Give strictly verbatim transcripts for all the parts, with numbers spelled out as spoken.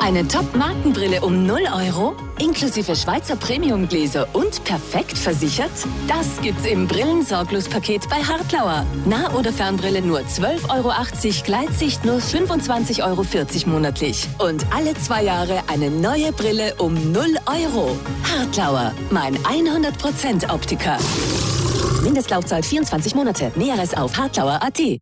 Eine Top-Markenbrille um null Euro? Inklusive Schweizer Premiumgläser und perfekt versichert? Das gibt's im Brillensorglos-Paket bei Hartlauer. Nah- oder Fernbrille nur zwölf Euro achtzig, Gleitsicht nur fünfundzwanzig Euro vierzig monatlich. Und alle zwei Jahre eine neue Brille um null Euro. Hartlauer, mein hundert Prozent Optiker. Mindestlaufzeit vierundzwanzig Monate. Näheres auf hartlauer punkt at.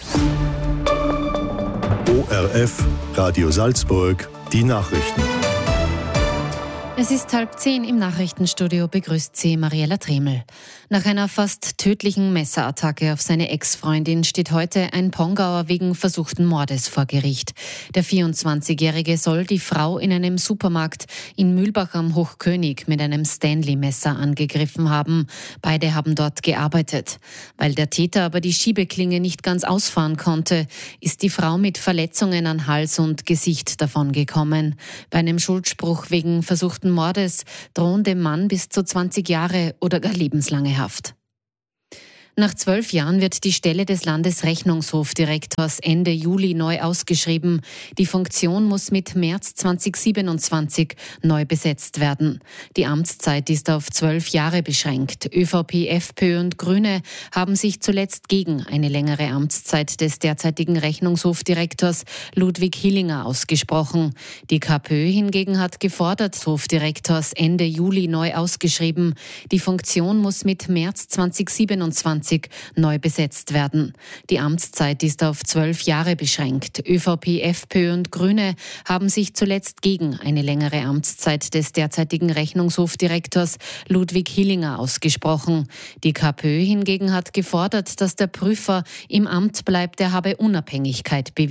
O R F, Radio Salzburg, die Nachrichten. Es ist halb zehn, im Nachrichtenstudio begrüßt sie Mariella Tremel. Nach einer fast tödlichen Messerattacke auf seine Ex-Freundin steht heute ein Pongauer wegen versuchten Mordes vor Gericht. Der vierundzwanzigjährige soll die Frau in einem Supermarkt in Mühlbach am Hochkönig mit einem Stanley-Messer angegriffen haben. Beide haben dort gearbeitet. Weil der Täter aber die Schiebeklinge nicht ganz ausfahren konnte, ist die Frau mit Verletzungen an Hals und Gesicht davongekommen. Bei einem Schuldspruch wegen versuchten Mordes drohen dem Mann bis zu zwanzig Jahre oder gar lebenslange Haft. Nach zwölf Jahren wird die Stelle des Landesrechnungshofdirektors Ende Juli neu ausgeschrieben. Die Funktion muss mit März zweitausendsiebenundzwanzig neu besetzt werden. Die Amtszeit ist auf zwölf Jahre beschränkt. ÖVP, FPÖ und Grüne haben sich zuletzt gegen eine längere Amtszeit des derzeitigen Rechnungshofdirektors Ludwig Hillinger ausgesprochen. Die KPÖ hingegen hat gefordert, Hofdirektors Ende Juli neu ausgeschrieben. Die Funktion muss mit März zweitausendsiebenundzwanzig neu besetzt werden. Die Amtszeit ist auf zwölf Jahre beschränkt. ÖVP, FPÖ und Grüne haben sich zuletzt gegen eine längere Amtszeit des derzeitigen Rechnungshofdirektors Ludwig Hillinger ausgesprochen. Die KPÖ hingegen hat gefordert, dass der Prüfer im Amt bleibt, er habe Unabhängigkeit bewiesen.